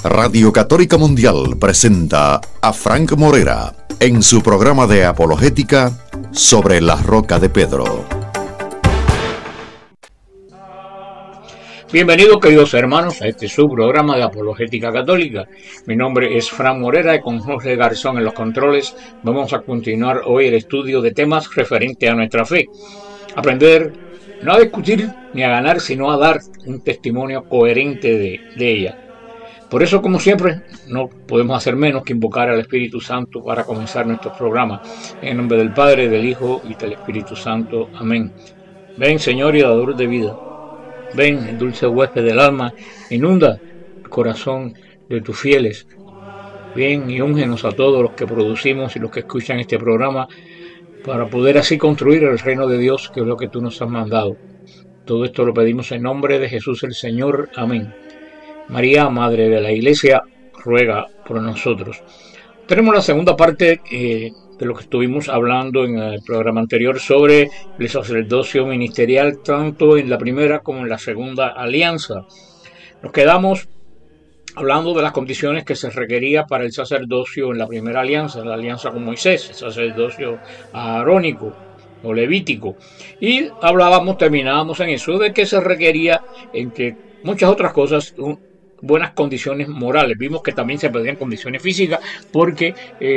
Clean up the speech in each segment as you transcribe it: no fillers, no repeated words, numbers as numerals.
Radio Católica Mundial presenta a Frank Morera en su programa de apologética Sobre la Roca de Pedro. Bienvenidos, queridos hermanos, a este subprograma de apologética católica. Mi nombre es Frank Morera y con Jorge Garzón en los controles vamos a continuar hoy el estudio de temas referentes a nuestra fe. Aprender no a discutir ni a ganar, sino a dar un testimonio coherente de ella. Por eso, como siempre, no podemos hacer menos que invocar al Espíritu Santo para comenzar nuestro programa. En el nombre del Padre, del Hijo y del Espíritu Santo. Amén. Ven, Señor y dador de vida. Ven, el dulce huésped del alma, inunda el corazón de tus fieles. Ven y úngenos a todos los que producimos y los que escuchan este programa para poder así construir el reino de Dios, que es lo que tú nos has mandado. Todo esto lo pedimos en nombre de Jesús el Señor. Amén. María, Madre de la Iglesia, ruega por nosotros. Tenemos la segunda parte de lo que estuvimos hablando en el programa anterior sobre el sacerdocio ministerial, tanto en la primera como en la segunda alianza. Nos quedamos hablando de las condiciones que se requería para el sacerdocio en la primera alianza, la alianza con Moisés, el sacerdocio arónico o levítico. Y terminábamos en eso de que se requería, entre muchas otras cosas, buenas condiciones morales. Vimos que también se pedían condiciones físicas porque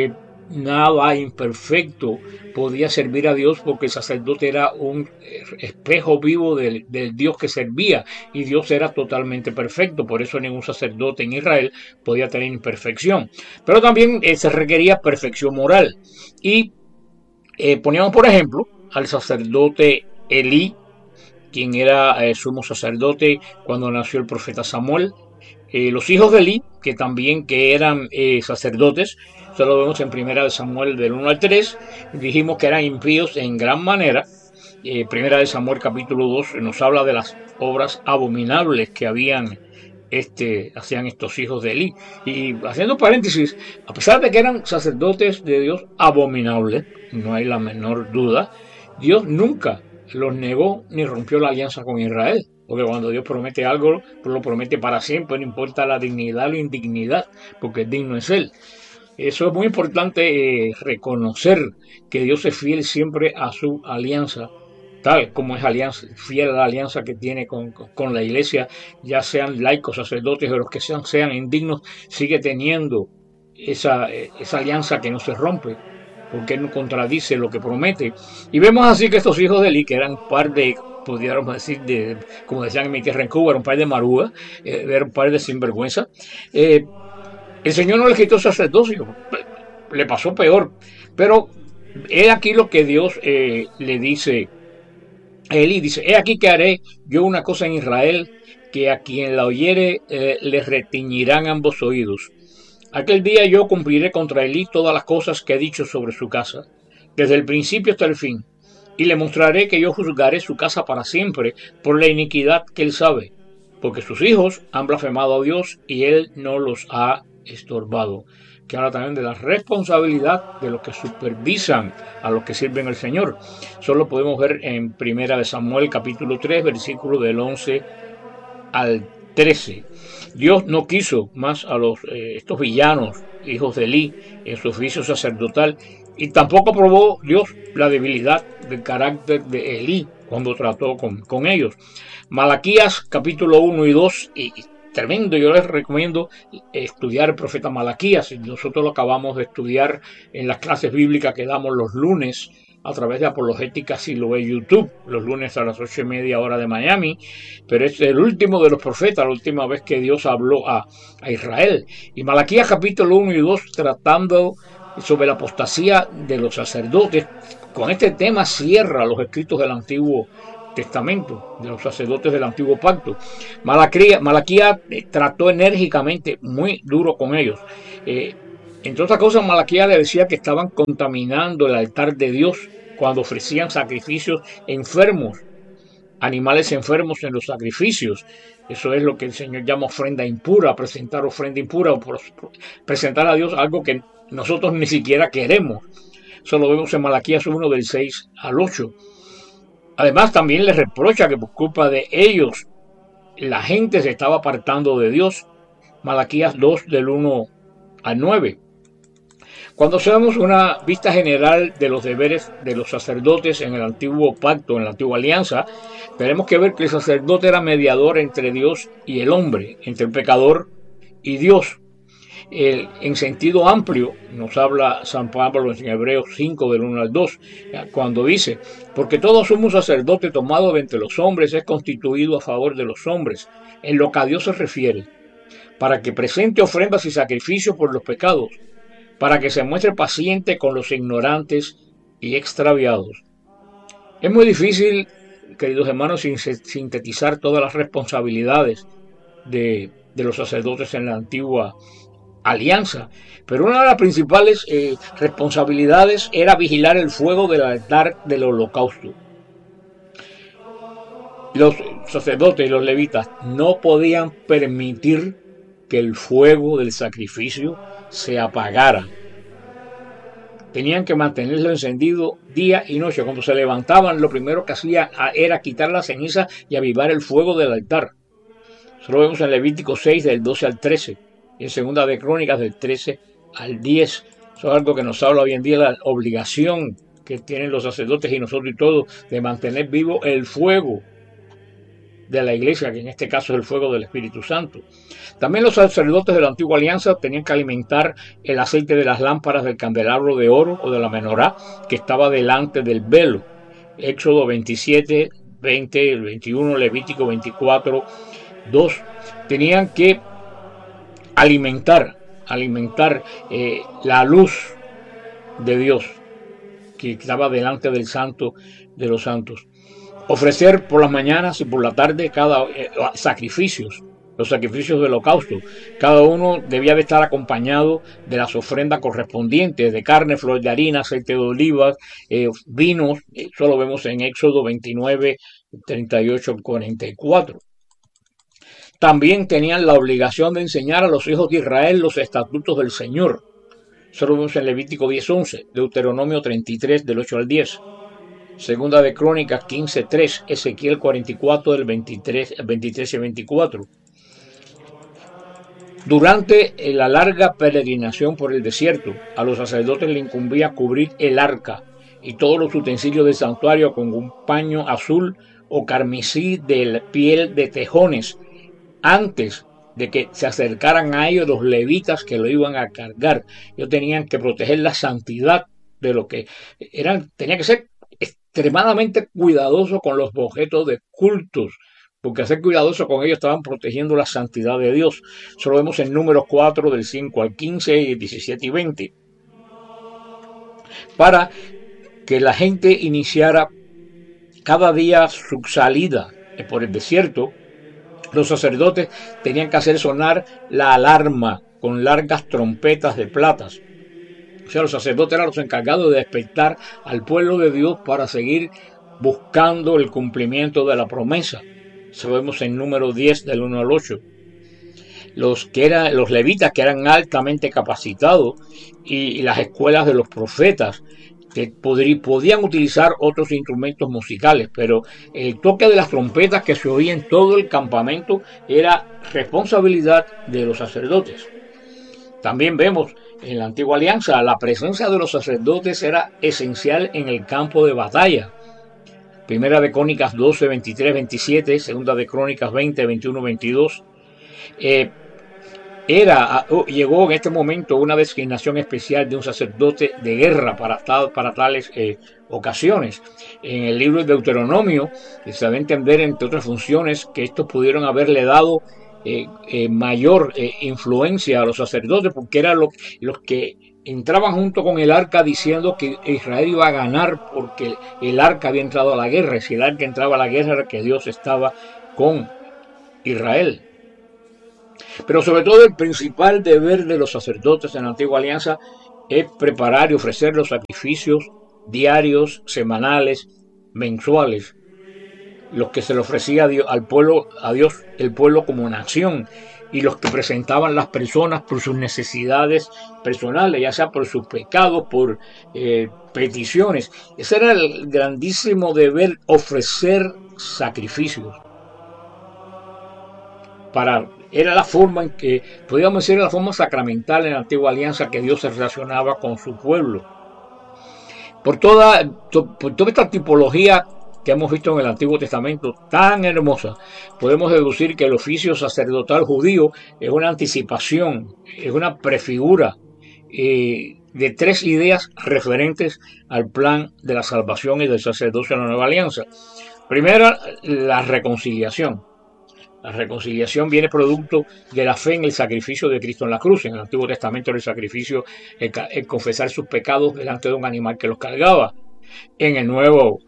nada imperfecto podía servir a Dios, porque el sacerdote era un espejo vivo del Dios que servía, y Dios era totalmente perfecto. Por eso ningún sacerdote en Israel podía tener imperfección. Pero también se requería perfección moral. Y poníamos por ejemplo al sacerdote Elí, quien era sumo sacerdote cuando nació el profeta Samuel. Los hijos de Elí, que eran sacerdotes, eso lo vemos en Primera de Samuel del 1 al 3, dijimos que eran impíos en gran manera. Primera de Samuel capítulo 2 nos habla de las obras abominables que hacían estos hijos de Elí. Y haciendo paréntesis, a pesar de que eran sacerdotes de Dios abominables, no hay la menor duda, Dios nunca los negó ni rompió la alianza con Israel. Porque cuando Dios promete algo, pues lo promete para siempre, no importa la dignidad o la indignidad, porque el digno es Él. Eso es muy importante, reconocer que Dios es fiel siempre a su alianza, tal como es fiel a la alianza que tiene con la iglesia, ya sean laicos, sacerdotes o los que sean indignos, sigue teniendo esa alianza que no se rompe, porque Él no contradice lo que promete. Y vemos así que estos hijos de Elí, que eran un par de, pudiéramos decir, como decían en mi tierra en Cuba, era un par de marugas, era un par de sinvergüenza. El Señor no le quitó sacerdocio, le pasó peor. Pero he aquí lo que Dios le dice a Elí. Dice: he aquí que haré yo una cosa en Israel, que a quien la oyere le retiñirán ambos oídos. Aquel día yo cumpliré contra Elí todas las cosas que he dicho sobre su casa, desde el principio hasta el fin. Y le mostraré que yo juzgaré su casa para siempre por la iniquidad que él sabe, porque sus hijos han blasfemado a Dios y él no los ha estorbado. Que habla también de la responsabilidad de los que supervisan a los que sirven al Señor. Solo podemos ver en Primera de Samuel capítulo 3, versículo del 11 al 13. Dios no quiso más a estos villanos, hijos de Elí, en su oficio sacerdotal, y tampoco aprobó Dios la debilidad del carácter de Elí cuando trató con ellos. Malaquías capítulo 1 y 2, y tremendo, yo les recomiendo estudiar el profeta Malaquías. Nosotros lo acabamos de estudiar en las clases bíblicas que damos los lunes a través de Apologética Siloé YouTube, los lunes a las 8:30 hora de Miami. Pero es el último de los profetas, la última vez que Dios habló a Israel. Y Malaquías capítulo 1 y 2, tratando sobre la apostasía de los sacerdotes. Con este tema cierra los escritos del Antiguo Testamento, de los sacerdotes del Antiguo Pacto. Malaquías trató enérgicamente, muy duro con ellos. Entre otras cosas, Malaquías le decía que estaban contaminando el altar de Dios cuando ofrecían sacrificios enfermos, animales enfermos en los sacrificios. Eso es lo que el Señor llama ofrenda impura, presentar ofrenda impura, o presentar a Dios algo que nosotros ni siquiera queremos. Eso lo vemos en Malaquías 1 del 6 al 8. Además, también les reprocha que por culpa de ellos la gente se estaba apartando de Dios. Malaquías 2 del 1 al 9. Cuando hacemos una vista general de los deberes de los sacerdotes en el antiguo pacto, en la antigua alianza, tenemos que ver que el sacerdote era mediador entre Dios y el hombre, entre el pecador y Dios. En sentido amplio, nos habla San Pablo en Hebreos 5 del 1 al 2, cuando dice, porque todo sumo sacerdote tomado de entre los hombres es constituido a favor de los hombres, en lo que a Dios se refiere, para que presente ofrendas y sacrificios por los pecados, para que se muestre paciente con los ignorantes y extraviados. Es muy difícil, queridos hermanos, sintetizar todas las responsabilidades de los sacerdotes en la antigua alianza, pero una de las principales responsabilidades era vigilar el fuego del altar del holocausto. Los sacerdotes y los levitas no podían permitir que el fuego del sacrificio se apagara. Tenían que mantenerlo encendido día y noche. Cuando se levantaban, lo primero que hacían era quitar la ceniza y avivar el fuego del altar. Eso lo vemos en Levítico 6 del 12 al 13 y en Segunda de Crónicas del 13 al 10. Eso es algo que nos habla hoy en día, la obligación que tienen los sacerdotes y nosotros y todos de mantener vivo el fuego de la iglesia, que en este caso es el fuego del Espíritu Santo. También los sacerdotes de la antigua alianza tenían que alimentar el aceite de las lámparas del candelabro de oro o de la menorá que estaba delante del velo. Éxodo 27, 20, el 21, Levítico 24, 2. Tenían que alimentar la luz de Dios que estaba delante del Santo de los Santos. Ofrecer por las mañanas y por la tarde sacrificios, los sacrificios del holocausto. Cada uno debía de estar acompañado de las ofrendas correspondientes, de carne, flor de harina, aceite de olivas, vinos. Eso lo vemos en Éxodo 29, 38, 44. También tenían la obligación de enseñar a los hijos de Israel los estatutos del Señor. Eso lo vemos en Levítico 10:11, Deuteronomio 33, del 8 al 10. Segunda de Crónicas 15:3, Ezequiel 44 del 23 y 24. Durante la larga peregrinación por el desierto, a los sacerdotes le incumbía cubrir el arca y todos los utensilios del santuario con un paño azul o carmesí de piel de tejones, antes de que se acercaran a ellos los levitas que lo iban a cargar. Ellos tenían que proteger la santidad de lo que eran, tenía que ser extremadamente cuidadoso con los objetos de cultos, porque al ser cuidadoso con ellos estaban protegiendo la santidad de Dios. Eso lo vemos en Números 4 del 5 al 15 y 17 y 20. Para que la gente iniciara cada día su salida por el desierto, los sacerdotes tenían que hacer sonar la alarma con largas trompetas de plata. O sea, los sacerdotes eran los encargados de despertar al pueblo de Dios para seguir buscando el cumplimiento de la promesa. Eso lo vemos en Número 10 del 1 al 8. Los levitas, que eran altamente capacitados, y las escuelas de los profetas, que podían utilizar otros instrumentos musicales, pero el toque de las trompetas que se oía en todo el campamento era responsabilidad de los sacerdotes. También vemos en la antigua alianza la presencia de los sacerdotes era esencial en el campo de batalla. Primera de Crónicas 12, 23, 27, Segunda de Crónicas 20, 21, 22. Llegó en este momento una designación especial de un sacerdote de guerra para tales ocasiones. En el libro de Deuteronomio se da a entender, entre otras funciones, que estos pudieron haberle dado mayor influencia a los sacerdotes, porque eran los que entraban junto con el arca diciendo que Israel iba a ganar porque el arca había entrado a la guerra. Y si el arca entraba a la guerra era que Dios estaba con Israel. Pero sobre todo el principal deber de los sacerdotes en la antigua alianza es preparar y ofrecer los sacrificios diarios, semanales, mensuales, los que se le ofrecía a Dios, el pueblo como nación, y los que presentaban las personas por sus necesidades personales, ya sea por sus pecados, por peticiones. Ese era el grandísimo deber, ofrecer sacrificios para Era la forma en que, podríamos decir, la forma sacramental en la antigua alianza que Dios se relacionaba con su pueblo. Por toda esta tipología que hemos visto en el Antiguo Testamento tan hermosa, podemos deducir que el oficio sacerdotal judío es una anticipación, es una prefigura de tres ideas referentes al plan de la salvación y del sacerdocio en la nueva alianza. Primera, la reconciliación. La reconciliación viene producto de la fe en el sacrificio de Cristo en la cruz. En el Antiguo Testamento era el sacrificio, el confesar sus pecados delante de un animal que los cargaba. En el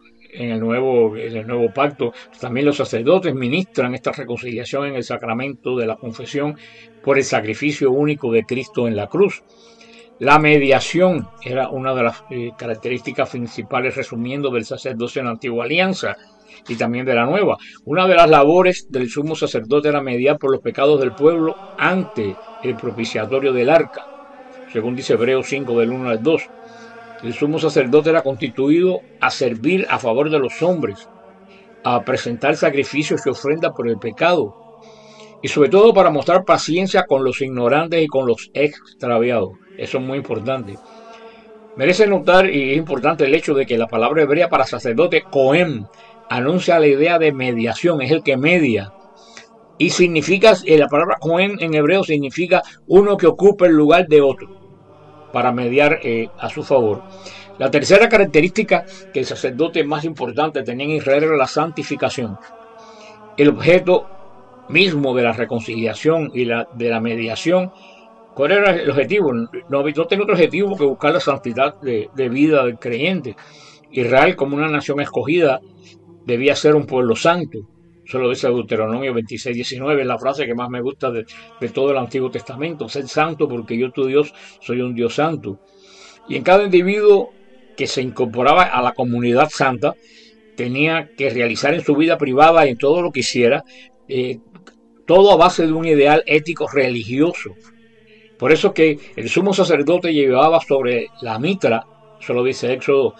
nuevo pacto, también los sacerdotes ministran esta reconciliación en el sacramento de la confesión por el sacrificio único de Cristo en la cruz. La mediación era una de las características principales, resumiendo, del sacerdocio en la antigua alianza y también de la nueva. Una de las labores del sumo sacerdote era mediar por los pecados del pueblo ante el propiciatorio del arca, según dice Hebreos 5 del 1 al 2. El sumo sacerdote era constituido a servir a favor de los hombres, a presentar sacrificios y ofrendas por el pecado, y sobre todo para mostrar paciencia con los ignorantes y con los extraviados. Eso es muy importante. Merece notar, y es importante, el hecho de que la palabra hebrea para sacerdote, cohen, anuncia la idea de mediación, es el que media. Y significa, la palabra cohen en hebreo significa uno que ocupa el lugar de otro, para mediar a su favor. La tercera característica que el sacerdote más importante tenía en Israel era la santificación. El objeto mismo de la reconciliación y de la mediación, ¿cuál era el objetivo? No tenía otro objetivo que buscar la santidad de vida del creyente. Israel, como una nación escogida, debía ser un pueblo santo. Eso lo dice Deuteronomio 26:19, es la frase que más me gusta de todo el Antiguo Testamento: ser santo porque yo, tu Dios, soy un Dios santo. Y en cada individuo que se incorporaba a la comunidad santa tenía que realizar en su vida privada y en todo lo que hiciera, todo a base de un ideal ético religioso. Por eso que el sumo sacerdote llevaba sobre la mitra, eso lo dice Éxodo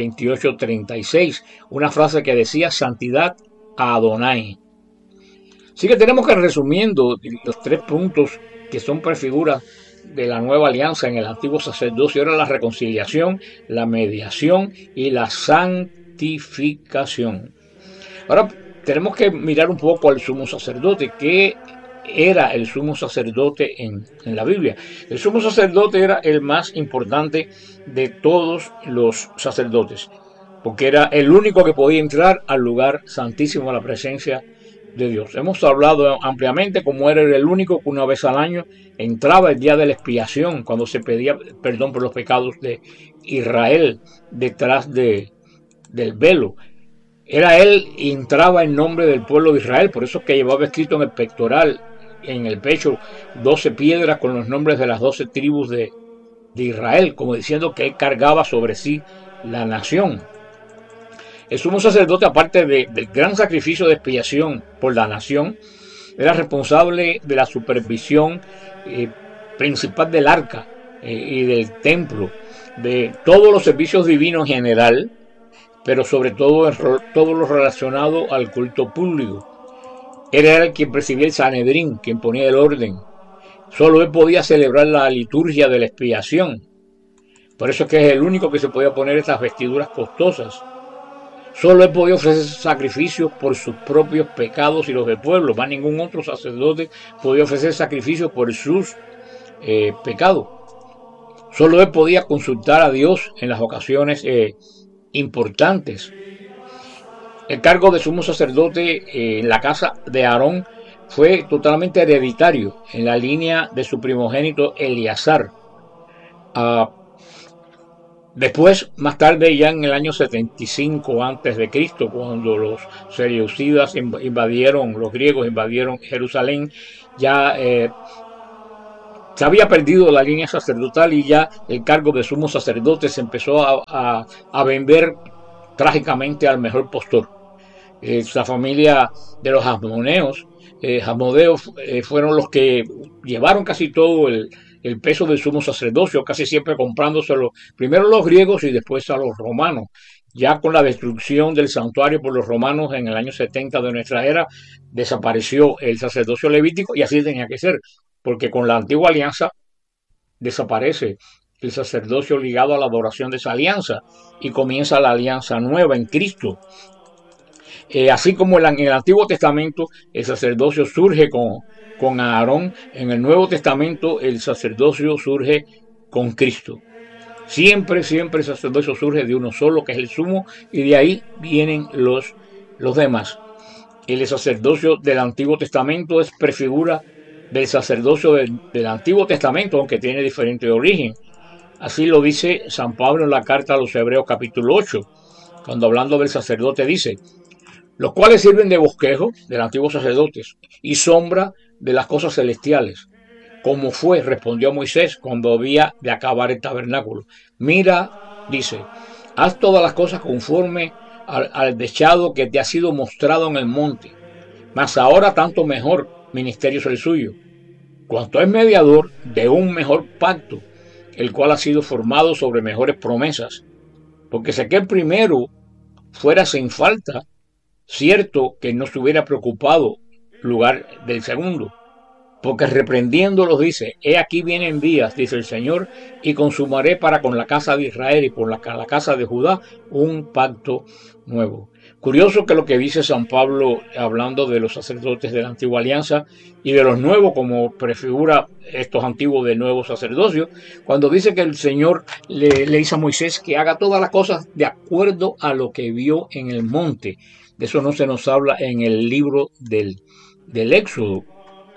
28:36, una frase que decía: santidad a Adonai. Así que tenemos que, resumiendo los tres puntos que son prefiguras de la nueva alianza en el antiguo sacerdocio, era la reconciliación, la mediación y la santificación. Ahora tenemos que mirar un poco al sumo sacerdote. ¿Qué era el sumo sacerdote en la Biblia? El sumo sacerdote era el más importante de todos los sacerdotes, porque era el único que podía entrar al lugar santísimo, a la presencia de Dios. Hemos hablado ampliamente cómo era el único que una vez al año entraba el día de la expiación, cuando se pedía perdón por los pecados de Israel detrás del velo. Era él y entraba en nombre del pueblo de Israel. Por eso es que llevaba escrito en el pectoral, en el pecho, 12 piedras con los nombres de las 12 tribus de Israel, como diciendo que él cargaba sobre sí la nación. El sumo sacerdote, aparte del gran sacrificio de expiación por la nación, era responsable de la supervisión principal del arca y del templo, de todos los servicios divinos en general, pero sobre todo lo relacionado al culto público. Era él quien presidía el Sanedrín, quien ponía el orden. Solo él podía celebrar la liturgia de la expiación. Por eso es que es el único que se podía poner estas vestiduras costosas. Solo él podía ofrecer sacrificios por sus propios pecados y los del pueblo. Más ningún otro sacerdote podía ofrecer sacrificios por sus pecados. Solo él podía consultar a Dios en las ocasiones importantes. El cargo de sumo sacerdote en la casa de Aarón fue totalmente hereditario en la línea de su primogénito Eleazar. Después, más tarde, ya en el año 75 a.C., cuando los seleucidas los griegos invadieron Jerusalén, ya se había perdido la línea sacerdotal y ya el cargo de sumo sacerdote se empezó a vender trágicamente al mejor postor. La familia de los Asmodeos fueron los que llevaron casi todo el peso del sumo sacerdocio, casi siempre comprándoselo primero a los griegos y después a los romanos, Ya con la destrucción del santuario por los romanos en el año 70 de nuestra era, desapareció el sacerdocio levítico y así tenía que ser, porque con la antigua alianza desaparece el sacerdocio ligado a la adoración de esa alianza y comienza la alianza nueva en Cristo. Así como en el Antiguo Testamento el sacerdocio surge con Aarón, en el Nuevo Testamento el sacerdocio surge con Cristo. Siempre, siempre el sacerdocio surge de uno solo, que es el sumo, y de ahí vienen los demás. El sacerdocio del Antiguo Testamento es prefigura del sacerdocio del Antiguo Testamento, aunque tiene diferente origen. Así lo dice San Pablo en la carta a los Hebreos capítulo 8, cuando hablando del sacerdote dice: los cuales sirven de bosquejo del antiguo sacerdotes y sombra de las cosas celestiales, como fue, respondió Moisés cuando había de acabar el tabernáculo. Mira, dice, haz todas las cosas conforme al dechado que te ha sido mostrado en el monte, mas ahora tanto mejor ministerio es el suyo, cuanto es mediador de un mejor pacto, el cual ha sido formado sobre mejores promesas, porque sé que el primero fuera sin falta, cierto que no se hubiera preocupado lugar del segundo, porque reprendiéndolos dice: he aquí vienen días, dice el Señor, y consumaré para con la casa de Israel y con la casa de Judá un pacto nuevo. Curioso que lo que dice San Pablo hablando de los sacerdotes de la antigua alianza y de los nuevos, como prefigura estos antiguos de nuevos sacerdocios, cuando dice que el Señor le dice a Moisés que haga todas las cosas de acuerdo a lo que vio en el monte. De eso no se nos habla en el libro del Éxodo.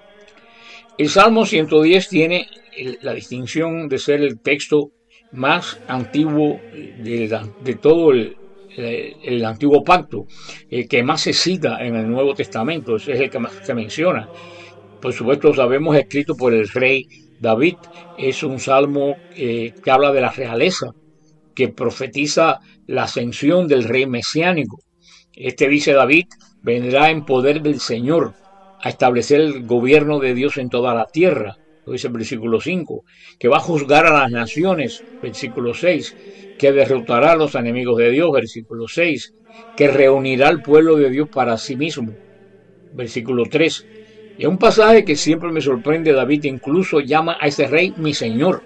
El Salmo 110 tiene la distinción de ser el texto más antiguo de todo el antiguo pacto, el que más se cita en el Nuevo Testamento, es el que más se menciona. Por supuesto, sabemos, escrito por el rey David. Es un salmo que habla de la realeza, que profetiza la ascensión del rey mesiánico. Dice David: vendrá en poder del Señor a establecer el gobierno de Dios en toda la tierra, lo dice el versículo 5, que va a juzgar a las naciones, versículo 6, que derrotará a los enemigos de Dios, versículo 6, que reunirá al pueblo de Dios para sí mismo, versículo 3. Y es un pasaje que siempre me sorprende. David incluso llama a ese rey mi Señor.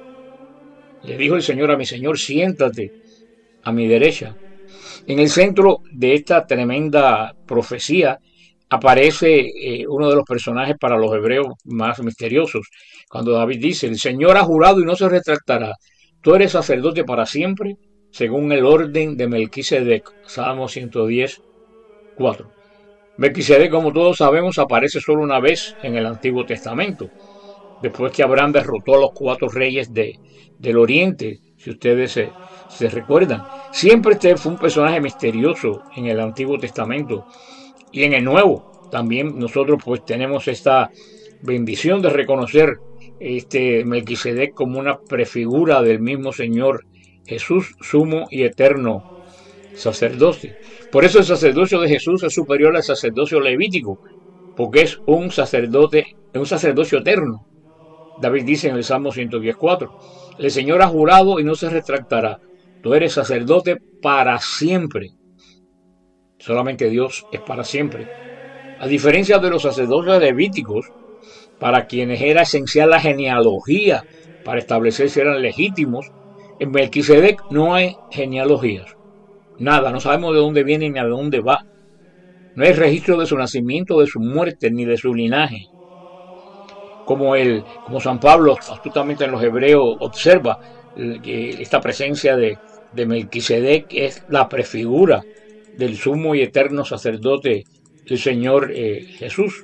Le dijo el Señor a mi Señor: siéntate a mi derecha. En el centro de esta tremenda profecía aparece uno de los personajes para los hebreos más misteriosos, cuando David dice: el Señor ha jurado y no se retractará, tú eres sacerdote para siempre, según el orden de Melquisedec. Salmo 110, 4. Melquisedec, como todos sabemos, aparece solo una vez en el Antiguo Testamento, después que Abraham derrotó a los 4 reyes del Oriente, si ustedes se recuerdan. Siempre fue un personaje misterioso en el Antiguo Testamento. Y en el Nuevo también nosotros pues tenemos esta bendición de reconocer Melquisedec como una prefigura del mismo Señor Jesús, sumo y eterno sacerdote. Por eso el sacerdocio de Jesús es superior al sacerdocio levítico, porque es un sacerdocio eterno. David dice en el Salmo 114: el Señor ha jurado y no se retractará, tú eres sacerdote para siempre. Solamente Dios es para siempre. A diferencia de los sacerdotes levíticos, para quienes era esencial la genealogía para establecer si eran legítimos, en Melquisedec no hay genealogías. Nada, no sabemos de dónde viene ni a dónde va. No hay registro de su nacimiento, de su muerte, ni de su linaje. Como San Pablo astutamente en los Hebreos observa, esta presencia de Melquisedec es la prefigura del sumo y eterno sacerdote, el Señor Jesús.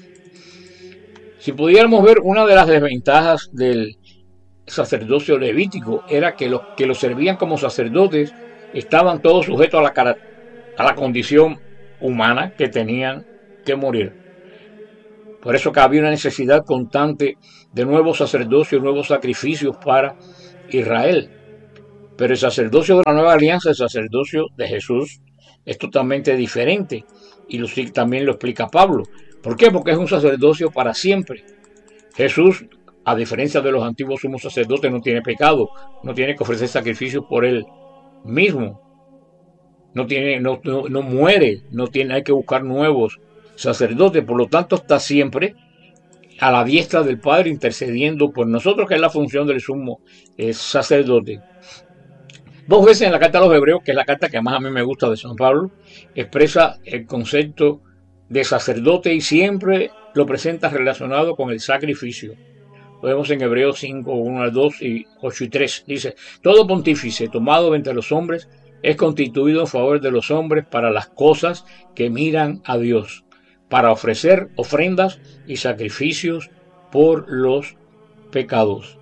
Si pudiéramos ver, una de las desventajas del sacerdocio levítico era que los que lo servían como sacerdotes estaban todos sujetos a la condición humana, que tenían que morir. Por eso que había una necesidad constante de nuevos sacerdocios, nuevos sacrificios para Israel. Pero el sacerdocio de la nueva alianza, el sacerdocio de Jesús, es totalmente diferente, y también lo explica Pablo. ¿Por qué? Porque es un sacerdocio para siempre. Jesús, a diferencia de los antiguos sumos sacerdotes, no tiene pecado, no tiene que ofrecer sacrificios por él mismo. no muere, hay que buscar nuevos sacerdotes, por lo tanto está siempre a la diestra del Padre intercediendo por nosotros, que es la función del sumo sacerdote. 2 veces en la carta a los Hebreos, que es la carta que más a mí me gusta de San Pablo, expresa el concepto de sacerdote y siempre lo presenta relacionado con el sacrificio. Lo vemos en Hebreos 5, 1 al 2 y 8 y 3. Dice: todo pontífice tomado de entre los hombres es constituido en favor de los hombres para las cosas que miran a Dios, para ofrecer ofrendas y sacrificios por los pecados.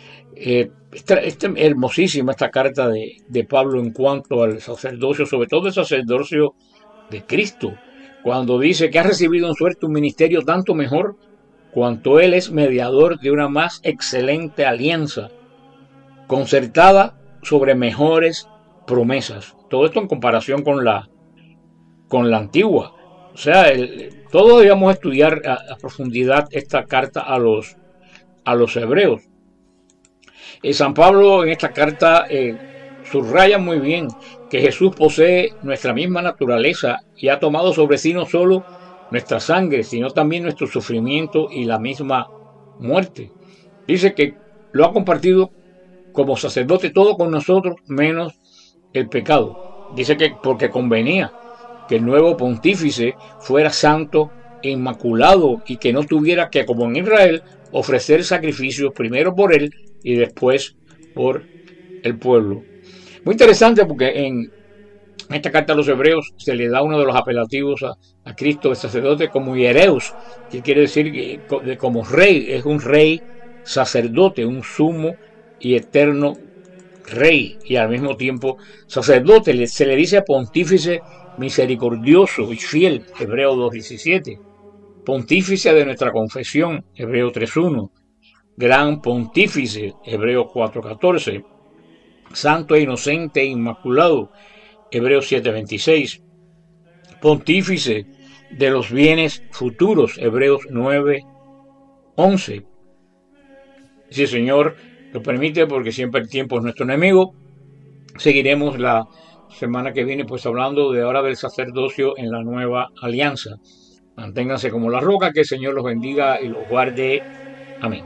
Hermosísima esta carta de Pablo en cuanto al sacerdocio, sobre todo el sacerdocio de Cristo, cuando dice que ha recibido en suerte un ministerio tanto mejor cuanto él es mediador de una más excelente alianza, concertada sobre mejores promesas. Todo esto en comparación con la antigua. O sea, todos debíamos estudiar a profundidad esta carta a los hebreos. San Pablo en esta carta subraya muy bien que Jesús posee nuestra misma naturaleza y ha tomado sobre sí no solo nuestra sangre, sino también nuestro sufrimiento y la misma muerte. Dice que lo ha compartido como sacerdote todo con nosotros, menos el pecado. Dice que porque convenía que el nuevo pontífice fuera santo e inmaculado y que no tuviera que, como en Israel, ofrecer sacrificios primero por él y después por el pueblo. Muy interesante, porque en esta carta a los Hebreos se le da uno de los apelativos a Cristo, el sacerdote, como hiereus, que quiere decir que como rey. Es un rey sacerdote, un sumo y eterno rey, y al mismo tiempo sacerdote. Se le dice pontífice misericordioso y fiel, Hebreos 2:17. Pontífice de nuestra confesión, Hebreos 3:1. Gran pontífice, Hebreos 4:14. Santo e inocente e inmaculado, Hebreos 7:26. Pontífice de los bienes futuros, Hebreos 9:11. Si el Señor lo permite, porque siempre el tiempo es nuestro enemigo, seguiremos la semana que viene pues hablando de ahora del sacerdocio en la nueva alianza. Manténganse como la roca, que el Señor los bendiga y los guarde. Amén.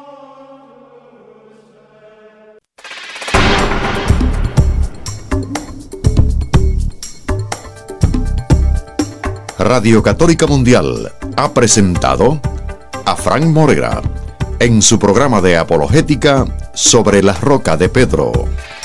Radio Católica Mundial ha presentado a Frank Morera en su programa de apologética sobre la roca de Pedro.